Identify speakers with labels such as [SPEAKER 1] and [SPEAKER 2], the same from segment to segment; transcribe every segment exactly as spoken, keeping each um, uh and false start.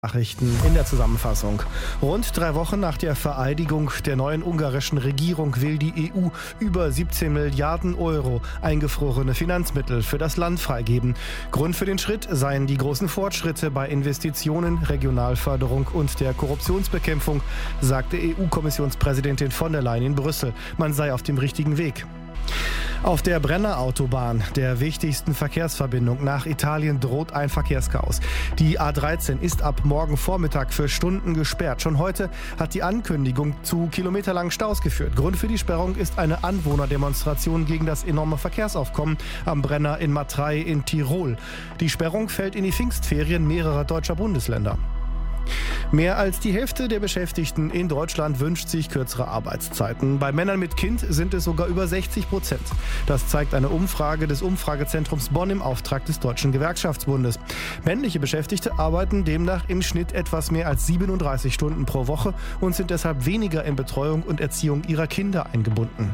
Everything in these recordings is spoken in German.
[SPEAKER 1] Nachrichten in der Zusammenfassung. Rund drei Wochen nach der Vereidigung der neuen ungarischen Regierung will die E U über siebzehn Milliarden Euro eingefrorene Finanzmittel für das Land freigeben. Grund für den Schritt seien die großen Fortschritte bei Investitionen, Regionalförderung und der Korruptionsbekämpfung, sagte E U-Kommissionspräsidentin von der Leyen in Brüssel. Man sei auf dem richtigen Weg. Auf der Brenner-Autobahn, der wichtigsten Verkehrsverbindung nach Italien, droht ein Verkehrschaos. Die A dreizehn ist ab morgen Vormittag für Stunden gesperrt. Schon heute hat die Ankündigung zu kilometerlangen Staus geführt. Grund für die Sperrung ist eine Anwohnerdemonstration gegen das enorme Verkehrsaufkommen am Brenner in Matrei in Tirol. Die Sperrung fällt in die Pfingstferien mehrerer deutscher Bundesländer. Mehr als die Hälfte der Beschäftigten in Deutschland wünscht sich kürzere Arbeitszeiten. Bei Männern mit Kind sind es sogar über sechzig Prozent. Das zeigt eine Umfrage des Umfragezentrums Bonn im Auftrag des Deutschen Gewerkschaftsbundes. Männliche Beschäftigte arbeiten demnach im Schnitt etwas mehr als siebenunddreißig Stunden pro Woche und sind deshalb weniger in Betreuung und Erziehung ihrer Kinder eingebunden.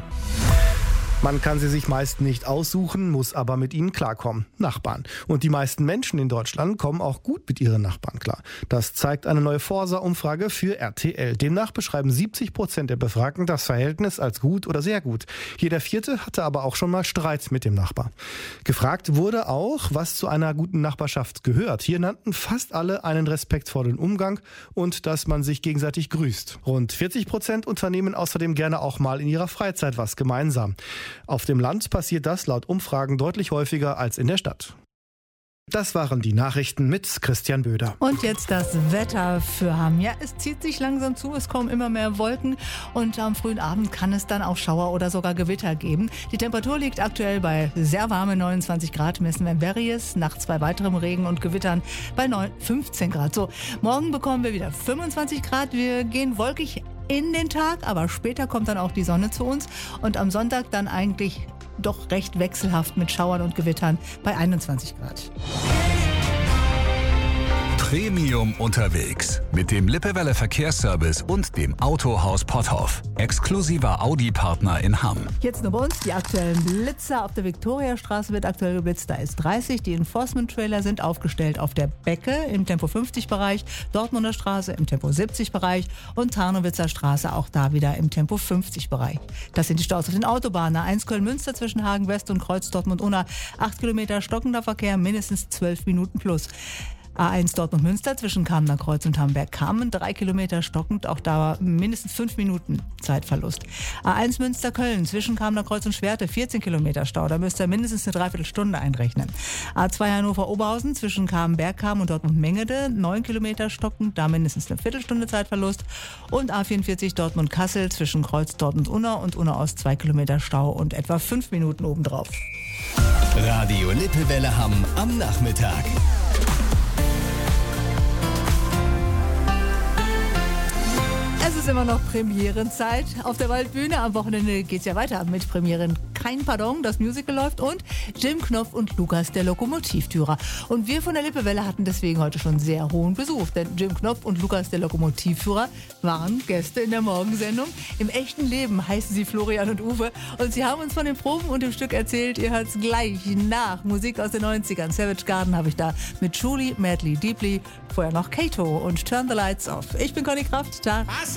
[SPEAKER 1] Man kann sie sich meist nicht aussuchen, muss aber mit ihnen klarkommen. Nachbarn. Und die meisten Menschen in Deutschland kommen auch gut mit ihren Nachbarn klar. Das zeigt eine neue Forsa-Umfrage für R T L. Demnach beschreiben siebzig Prozent der Befragten das Verhältnis als gut oder sehr gut. Jeder Vierte hatte aber auch schon mal Streit mit dem Nachbar. Gefragt wurde auch, was zu einer guten Nachbarschaft gehört. Hier nannten fast alle einen respektvollen Umgang und dass man sich gegenseitig grüßt. Rund vierzig Prozent unternehmen außerdem gerne auch mal in ihrer Freizeit was gemeinsam. Auf dem Land passiert das laut Umfragen deutlich häufiger als in der Stadt. Das waren die Nachrichten mit Christian Böder.
[SPEAKER 2] Und jetzt das Wetter für Hamm. Ja, es zieht sich langsam zu, es kommen immer mehr Wolken und am frühen Abend kann es dann auch Schauer oder sogar Gewitter geben. Die Temperatur liegt aktuell bei sehr warmen neunundzwanzig Grad, messen wir in Berries, nach zwei weiterem Regen und Gewittern bei fünfzehn Grad. So, morgen bekommen wir wieder fünfundzwanzig Grad, wir gehen wolkig in den Tag, aber später kommt dann auch die Sonne zu uns und am Sonntag dann eigentlich doch recht wechselhaft mit Schauern und Gewittern bei einundzwanzig Grad.
[SPEAKER 3] Premium unterwegs mit dem Lippewelle Verkehrsservice und dem Autohaus Potthoff. Exklusiver Audi-Partner in Hamm.
[SPEAKER 2] Jetzt nur bei uns die aktuellen Blitzer. Auf der Viktoriastraße wird aktuell geblitzt, da ist dreißig. Die Enforcement-Trailer sind aufgestellt auf der Becke im Tempo fünfzig-Bereich, Dortmunder Straße im Tempo siebzig-Bereich und Tarnowitzer Straße auch da wieder im Tempo fünfzig-Bereich. Das sind die Staus auf den Autobahnen. A eins Köln-Münster zwischen Hagen West und Kreuz Dortmund-Unna. acht Kilometer stockender Verkehr, mindestens zwölf Minuten plus. A eins Dortmund-Münster zwischen Kamener Kreuz und Hamburg-Kamen, drei Kilometer stockend, auch da mindestens fünf Minuten Zeitverlust. A eins Münster-Köln zwischen Kamener Kreuz und Schwerte, vierzehn Kilometer Stau, da müsst ihr mindestens eine Dreiviertelstunde einrechnen. A zwei Hannover-Oberhausen zwischen Kamen-Bergkamen und Dortmund-Mengede, neun Kilometer stockend, da mindestens eine Viertelstunde Zeitverlust. Und A vierundvierzig Dortmund-Kassel zwischen Kreuz Dortmund-Unna und Unna-Ost, zwei Kilometer Stau und etwa fünf Minuten obendrauf.
[SPEAKER 3] Radio Lippewelle Hamm am Nachmittag.
[SPEAKER 2] Es ist immer noch Premierenzeit auf der Waldbühne. Am Wochenende geht es ja weiter mit Premieren. Kein Pardon, das Musical läuft und Jim Knopf und Lukas, der Lokomotivführer. Und wir von der Lippewelle hatten deswegen heute schon sehr hohen Besuch. Denn Jim Knopf und Lukas, der Lokomotivführer, waren Gäste in der Morgensendung. Im echten Leben heißen sie Florian und Uwe. Und sie haben uns von den Proben und dem Stück erzählt. Ihr hört es gleich nach. Musik aus den neunzigern. Savage Garden habe ich da mit Julie, Madly, Deeply. Vorher noch Kato und Turn the Lights Off. Ich bin Conny Kraft. Tag.